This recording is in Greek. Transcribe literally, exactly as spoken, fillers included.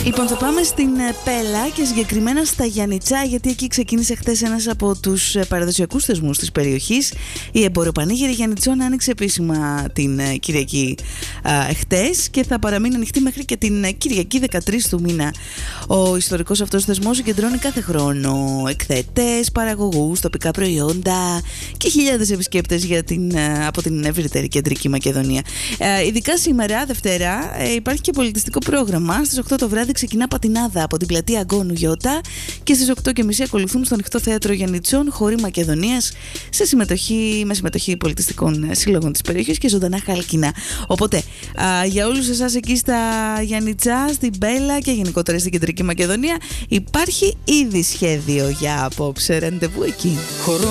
Λοιπόν, θα πάμε στην Πέλα και συγκεκριμένα στα Γιαννιτσά, γιατί εκεί ξεκίνησε χτες ένας από τους παραδοσιακούς θεσμούς της περιοχής. Η Εμποροπανήγυρη Γιαννιτσών άνοιξε επίσημα την Κυριακή χτες και θα παραμείνει ανοιχτή μέχρι και την Κυριακή δεκατρείς του μήνα. Ο ιστορικός αυτός θεσμός συγκεντρώνει κάθε χρόνο εκθέτες, παραγωγούς, τοπικά προϊόντα και χιλιάδες επισκέπτες για την, από την ευρύτερη Κεντρική Μακεδονία. Ειδικά σήμερα, Δευτέρα, υπάρχει και πολιτιστικό πρόγραμμα. Στις οκτώ το βράδυ ξεκινά πατινάδα από την πλατεία Αγκώνου Γιώτα και στις οκτώ και μισή ακολουθούν στο ανοιχτό θέατρο Γιαννιτσών χοροί Μακεδονίας σε συμμετοχή, με συμμετοχή πολιτιστικών σύλλογων της περιοχής και ζωντανά χάλκινα. Οπότε α, για όλους εσάς εκεί στα Γιαννιτσά, στην Πέλα και γενικότερα στην Κεντρική Μακεδονία υπάρχει ήδη σχέδιο για απόψε ραντεβού εκεί.